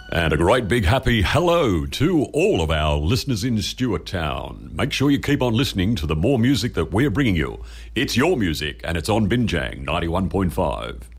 And a great big happy hello to all of our listeners in Stuart Town. Make sure you keep on listening to the more music that we're bringing you. It's your music and it's on Binjang 91.5.